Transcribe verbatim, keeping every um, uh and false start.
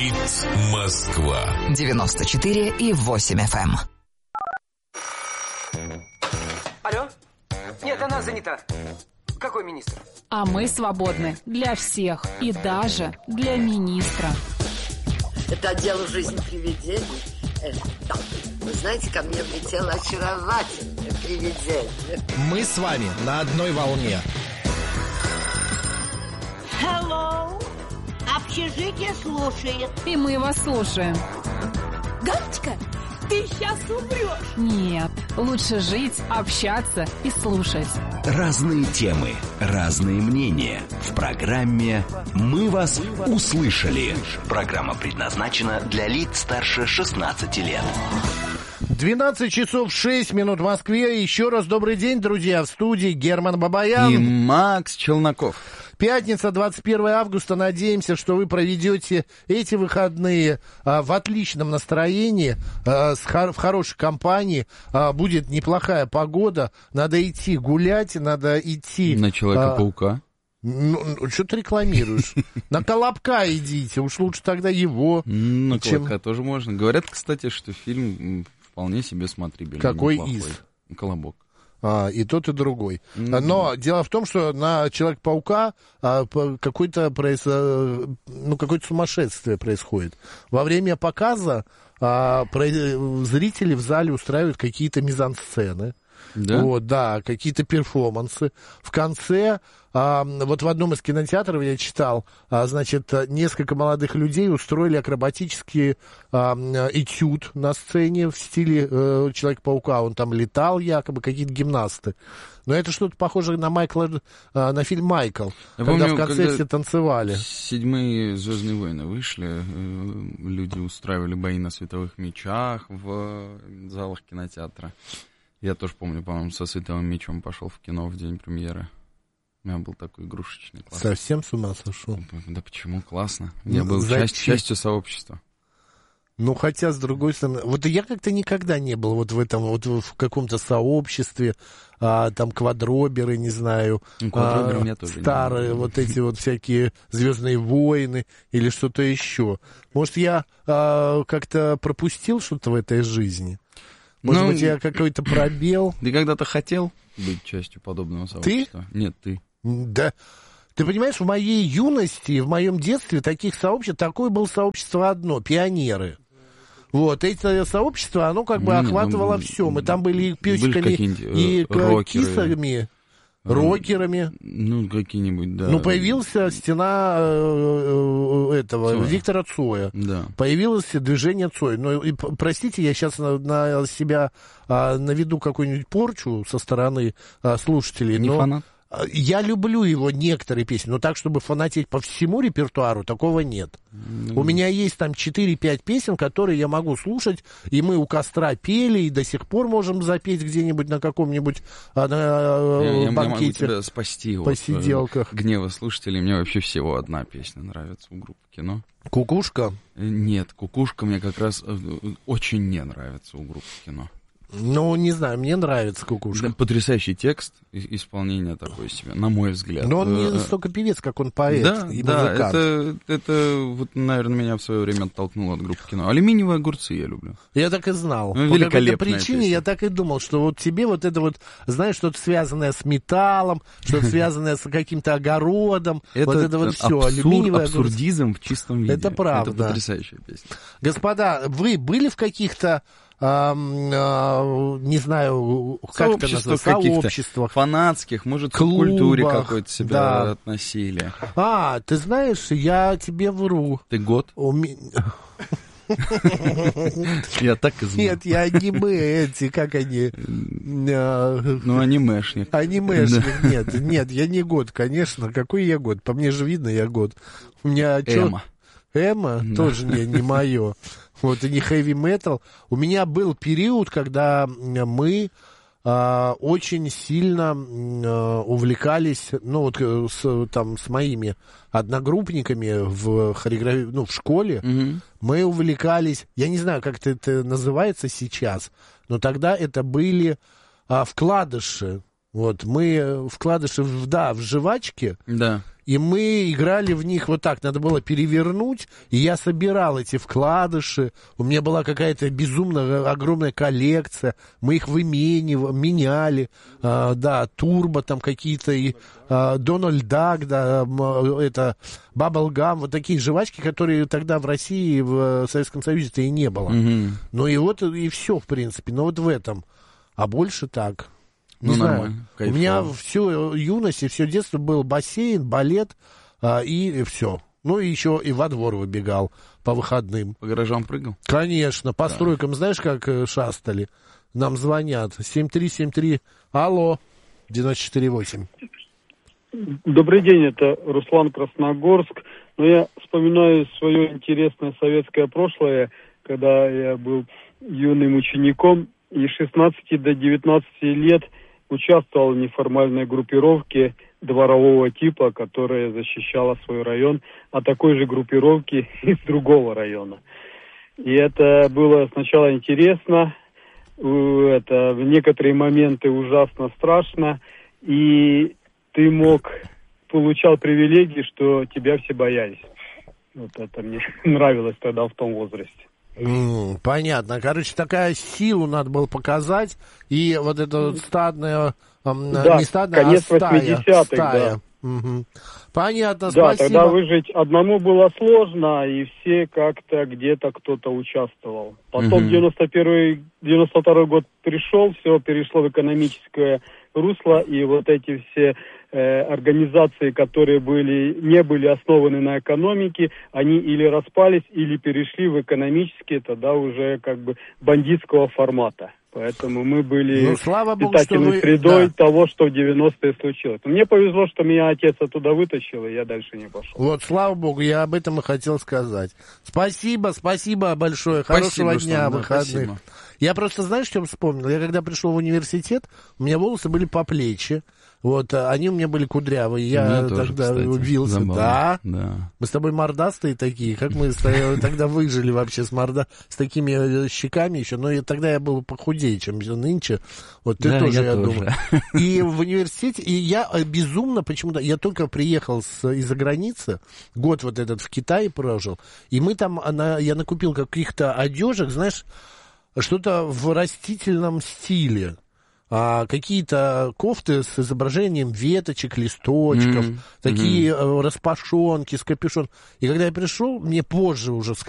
Говорит Москва. девяносто четыре и восемь эф эм. Алло? Нет, она занята. Какой министр? А мы свободны для всех и даже для министра. Это отдел «Жизнь привидений». Э, да. Вы знаете, ко мне влетело очаровательное привидение. Мы с вами на одной волне. Hello. Общежитие слушает. И мы вас слушаем. Галочка, ты сейчас умрешь. Нет, лучше жить, общаться и слушать. Разные темы, разные мнения. В программе «Мы вас услышали». Программа предназначена для лиц старше шестнадцати лет. двенадцать часов шесть минут в Москве. Еще раз добрый день, друзья. В студии Герман Бабаян и Макс Челноков. Пятница, двадцать первое августа. Надеемся, что вы проведете эти выходные а, в отличном настроении, а, с хор- в хорошей компании. А, будет неплохая погода. Надо идти гулять, надо идти... На Человека-паука. Ну, что ты рекламируешь? На Колобка идите, уж лучше тогда его. На Колобка тоже можно. Говорят, кстати, что фильм вполне себе смотрибельный. Какой из? Колобок. А, и тот, и другой. Mm-hmm. Но дело в том, что на Человека-паука а, какое-то, произ... ну, какое-то сумасшествие происходит. Во время показа а, про... зрители в зале устраивают какие-то мизансцены. Да? Вот, да, какие-то перформансы. В конце, а, вот в одном из кинотеатров я читал, а, значит, несколько молодых людей устроили акробатический а, этюд на сцене в стиле а, Человека-паука. Он там летал якобы, какие-то гимнасты. Но это что-то похоже на Майкла, а, на фильм «Майкл», я когда помню, в конце когда все танцевали. Седьмые «Звездные войны» вышли, люди устраивали бои на световых мечах в залах кинотеатра. Я тоже помню, по-моему, со световым мечом пошел в кино в день премьеры. У меня был такой игрушечный класс. Совсем с ума сошел? Да почему? Классно. Я Ну, был часть, частью сообщества. Ну, хотя, с другой стороны, вот я как-то никогда не был вот в этом, вот в каком-то сообществе, а, там, квадроберы, не знаю, Квадроберы а, у меня тоже старые не вот эти вот всякие «Звездные войны» или что-то еще. Может, я а, как-то пропустил что-то в этой жизни? Может ну, быть, я какой-то пробел? Ты когда-то хотел быть частью подобного сообщества? Ты? Нет, ты. Да. Ты понимаешь, в моей юности, в моем детстве таких сообществ, такое было сообщество одно — пионеры. Вот, это сообщество, оно как бы ну, охватывало ну, все. Мы там были и песиками, и рокеры. кисами, рокерами. Ну, какие-нибудь, да. Ну, появился стена э, этого, Цоя. Виктора Цоя. Да. Появилось движение Цоя. Ну, и, простите, я сейчас на, на себя а, наведу какую-нибудь порчу со стороны а, слушателей. Не но... фанат? Я люблю его некоторые песни, но так, чтобы фанатеть по всему репертуару, такого нет. Mm. У меня есть там четыре-пять песен, которые я могу слушать, и мы у костра пели, и до сих пор можем запеть где-нибудь на каком-нибудь а, на, я, банкете. Я могу тебя спасти посиделках. От гнева слушателей. Мне вообще всего одна песня нравится у группы «Кино». «Кукушка»? Нет, «Кукушка» мне как раз очень не нравится у группы «Кино». Ну, не знаю, мне нравится «Кукушка». Да, потрясающий текст, исполнение такое себе, на мой взгляд. Но он не столько певец, как он поэт да, и да, музыкант. Это, это, вот, наверное, меня в свое время оттолкнуло от группы «Кино». «Алюминиевые огурцы» я люблю. Я так и знал. Ну, по какой-то причине песня. Я так и думал, что вот тебе вот это вот, знаешь, что-то связанное с металлом, что-то связанное с каким-то огородом, вот это вот все, алюминиевые огурцы. Абсурдизм в чистом виде. Это правда. Это потрясающая песня. Господа, вы были в каких-то А, а, не знаю, как это называется, сообществах, фанатских, может, клубах, в культуре какой-то себя да. относили. А, ты знаешь, я тебе вру. Ты год? У меня... Я так и знал. Нет, я аниме эти, как они? Ну, анимешник. Анимешник, нет, нет, я не год, конечно. Какой я год? По мне же видно, я год. У меня... Эма. Эма? Тоже не, не мое. Вот, и не хэви-метал. У меня был период, когда мы а, очень сильно а, увлекались, ну, вот с, там, с моими одногруппниками в хореографии, ну, в школе. Mm-hmm. Мы увлекались, я не знаю, как это, это называется сейчас, но тогда это были а, вкладыши. Вот, мы вкладыши, в, да, в жвачки, Да. и мы играли в них вот так, надо было перевернуть, и я собирал эти вкладыши, у меня была какая-то безумно огромная коллекция, мы их выменивали, меняли, а, да, турбо там какие-то, и а, Дональд Дак, да, м, это, Баблгам, вот такие жвачки, которые тогда в России, в Советском Союзе-то и не было. Угу. Ну и вот, и все, в принципе, но вот в этом, а больше так. Не Ну, знаю. нормально, У кайфово. меня всю юность и все детство был бассейн, балет а, и все. Ну, и еще и во двор выбегал по выходным. По гаражам прыгал? Конечно, по стройкам, знаешь, как э, шастали? Нам звонят. семь три семь три. Алло. девяносто четыре восемь. Добрый день, это Руслан, Красногорск. Но я вспоминаю свое интересное советское прошлое, когда я был юным учеником, и с шестнадцати до девятнадцати лет участвовал в неформальной группировке дворового типа, которая защищала свой район от такой же группировки из другого района. И это было сначала интересно, это в некоторые моменты ужасно страшно, и ты мог, получал привилегии, что тебя все боялись. Вот это мне нравилось тогда в том возрасте. Mm, понятно. Короче, такая силу надо было показать, и вот это вот стадное, эм, да, не стадное, конец а стая. восьмидесятых, стая. да. Угу. Понятно, да, спасибо. тогда выжить одному было сложно, и все как-то где-то кто-то участвовал. Потом Мгм. девяносто первый, девяносто второй год пришел, все перешло в экономическое русло, и вот эти все э, организации, которые были, не были основаны на экономике, они или распались, или перешли в экономические, тогда уже как бы бандитского формата. Поэтому мы были Ну, слава богу, что питательной вы- средой да. того, что в девяностые случилось. Но мне повезло, что меня отец оттуда вытащил, и я дальше не пошел. Вот, слава богу, я об этом и хотел сказать. Спасибо, спасибо большое. Спасибо, Хорошего Руслан, дня, да, выходных. спасибо. Я просто, знаешь, что вспомнил? Я когда пришел в университет, у меня волосы были по плечи. Вот, а они у меня были кудрявые. У Я меня тоже, тогда кстати, убился. забавно. Да. Да. Мы с тобой мордастые такие. Как мы с тобой тогда выжили вообще с морда, с такими э, щеками еще. Но я, тогда я был похудее, чем нынче. Вот ты Да, тоже, я я, тоже. думаю. И в университете, и я э, безумно почему-то, я только приехал с, из-за границы, год вот этот в Китае прожил, и мы там, она, я накупил каких-то одежек, знаешь, что-то в растительном стиле. А, какие-то кофты с изображением веточек, листочков, Мгм. такие э, распашонки с капюшон. И когда я пришел, мне позже уже